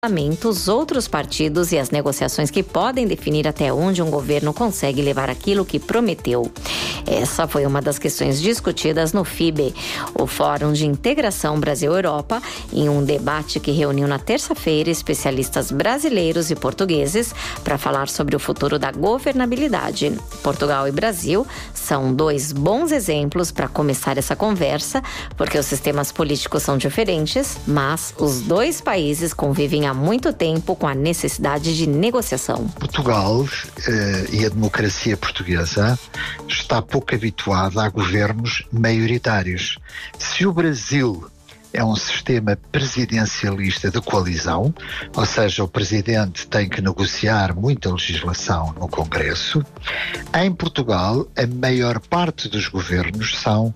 os outros partidos e as negociações que podem definir até onde um governo consegue levar aquilo que prometeu. Essa foi uma das questões discutidas no FIBE, o Fórum de Integração Brasil-Europa, em um debate que reuniu na terça-feira especialistas brasileiros e portugueses para falar sobre o futuro da governabilidade. Portugal e Brasil são dois bons exemplos para começar essa conversa, porque os sistemas políticos são diferentes, mas os dois países convivem há muito tempo com a necessidade de negociação. Portugal e a democracia portuguesa está pouco habituada a governos maioritários. Se o Brasil é um sistema presidencialista de coalizão, ou seja, o presidente tem que negociar muita legislação no Congresso, em Portugal a maior parte dos governos são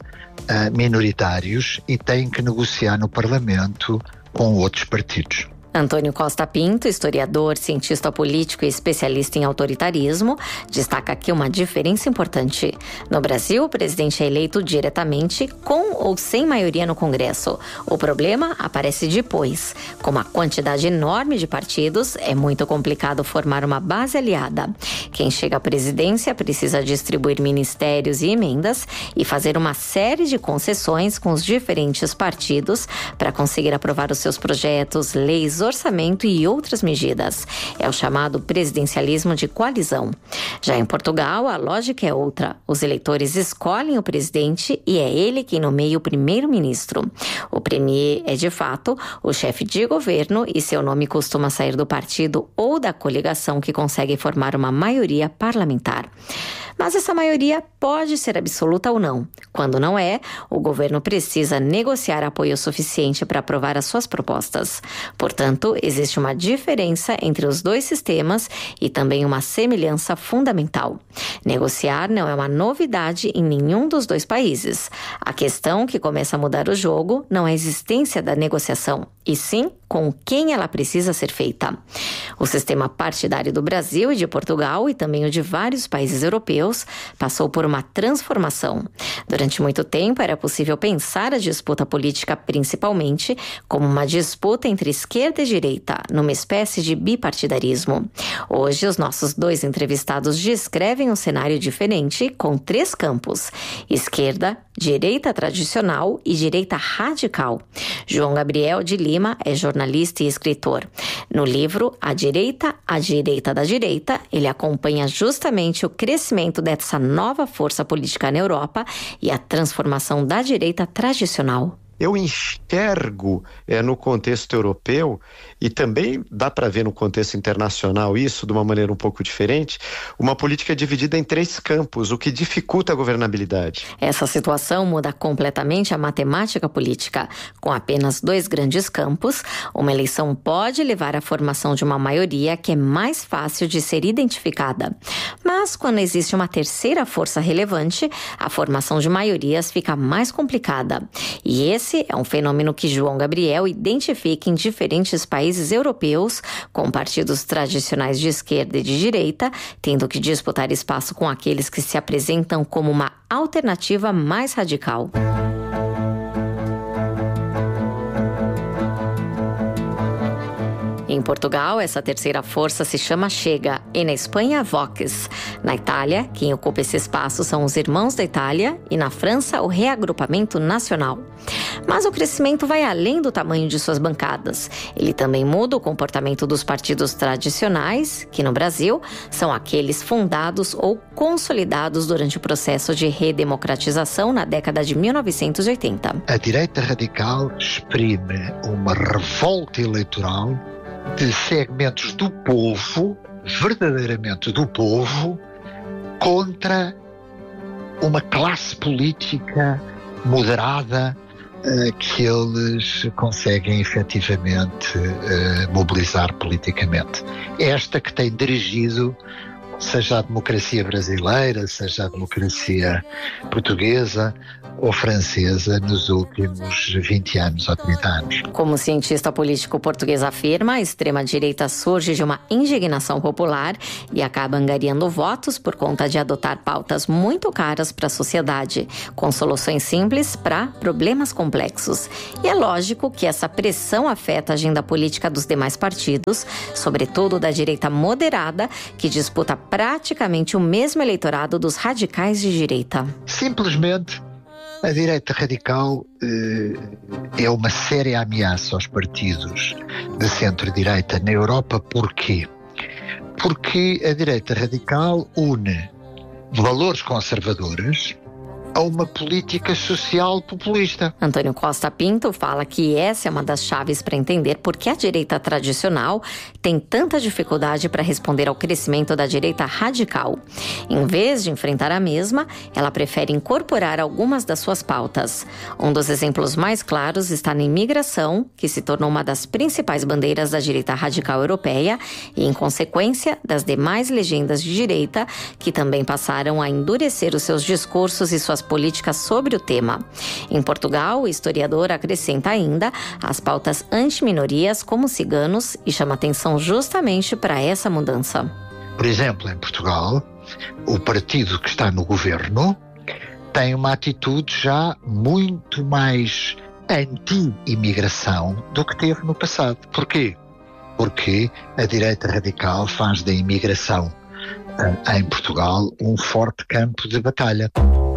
minoritários e têm que negociar no Parlamento com outros partidos. Antônio Costa Pinto, historiador, cientista político e especialista em autoritarismo, destaca aqui uma diferença importante. No Brasil, o presidente é eleito diretamente, com ou sem maioria no Congresso. O problema aparece depois. Com uma quantidade enorme de partidos, é muito complicado formar uma base aliada. Quem chega à presidência precisa distribuir ministérios e emendas e fazer uma série de concessões com os diferentes partidos para conseguir aprovar os seus projetos, leis, orçamento e outras medidas. É o chamado presidencialismo de coalizão. Já em Portugal, a lógica é outra. Os eleitores escolhem o presidente e é ele quem nomeia o primeiro-ministro. O premier é, de fato, o chefe de governo e seu nome costuma sair do partido ou da coligação que consegue formar uma maioria parlamentar. Mas essa maioria pode ser absoluta ou não. Quando não é, o governo precisa negociar apoio suficiente para aprovar as suas propostas. Portanto, existe uma diferença entre os dois sistemas e também uma semelhança fundamental. Negociar não é uma novidade em nenhum dos dois países. A questão que começa a mudar o jogo não é a existência da negociação, e sim com quem ela precisa ser feita. O sistema partidário do Brasil e de Portugal, e também o de vários países europeus, passou por uma transformação. Durante muito tempo era possível pensar a disputa política principalmente como uma disputa entre esquerda e direita, numa espécie de bipartidarismo. Hoje, os nossos dois entrevistados descrevem um cenário diferente com 3 campos: esquerda, direita tradicional e direita radical. João Gabriel de Lima é jornalista e escritor. No livro A Direita da Direita, ele acompanha justamente o crescimento dessa nova força política na Europa e a transformação da direita tradicional. Eu enxergo no contexto europeu, e também dá para ver no contexto internacional isso de uma maneira um pouco diferente, uma política dividida em 3 campos, o que dificulta a governabilidade. Essa situação muda completamente a matemática política. Com apenas 2 grandes campos, uma eleição pode levar à formação de uma maioria que é mais fácil de ser identificada. Mas quando existe uma terceira força relevante, a formação de maiorias fica mais complicada. E esse é um fenômeno que João Gabriel identifica em diferentes países europeus, com partidos tradicionais de esquerda e de direita, tendo que disputar espaço com aqueles que se apresentam como uma alternativa mais radical. Em Portugal, essa terceira força se chama Chega, e na Espanha, Vox. Na Itália, quem ocupa esse espaço são os Irmãos da Itália, e na França, o Reagrupamento Nacional. Mas o crescimento vai além do tamanho de suas bancadas. Ele também muda o comportamento dos partidos tradicionais, que no Brasil são aqueles fundados ou consolidados durante o processo de redemocratização na década de 1980. A direita radical exprime uma revolta eleitoral de segmentos do povo, verdadeiramente do povo, contra uma classe política moderada que eles conseguem efetivamente mobilizar politicamente. Esta que tem dirigido seja a democracia brasileira, seja a democracia portuguesa ou francesa nos últimos 20 anos ou 30 anos. Como o cientista político português afirma, a extrema-direita surge de uma indignação popular e acaba angariando votos por conta de adotar pautas muito caras para a sociedade, com soluções simples para problemas complexos. E é lógico que essa pressão afeta a agenda política dos demais partidos, sobretudo da direita moderada, que disputa praticamente o mesmo eleitorado dos radicais de direita. Simplesmente, a direita radical é uma séria ameaça aos partidos de centro-direita na Europa. Porquê? Porque a direita radical une valores conservadores a uma política social populista. Antônio Costa Pinto fala que essa é uma das chaves para entender por que a direita tradicional tem tanta dificuldade para responder ao crescimento da direita radical. Em vez de enfrentar a mesma, ela prefere incorporar algumas das suas pautas. Um dos exemplos mais claros está na imigração, que se tornou uma das principais bandeiras da direita radical europeia e, em consequência, das demais legendas de direita, que também passaram a endurecer os seus discursos e suas políticas sobre o tema. Em Portugal, o historiador acrescenta ainda as pautas anti-minorias como ciganos e chama atenção justamente para essa mudança. Por exemplo, em Portugal, o partido que está no governo tem uma atitude já muito mais anti-imigração do que teve no passado. Porquê? Porque a direita radical faz da imigração em Portugal um forte campo de batalha.